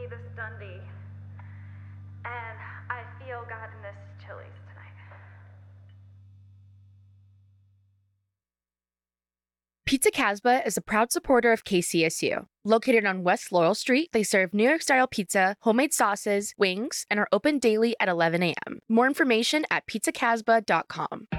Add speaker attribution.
Speaker 1: be this Dundee. And I feel God in this Chili's tonight.
Speaker 2: Pizza Casbah is a proud supporter of KCSU. Located on West Laurel Street, they serve New York-style pizza, homemade sauces, wings, and are open daily at 11 a.m. More information at pizzacasbah.com.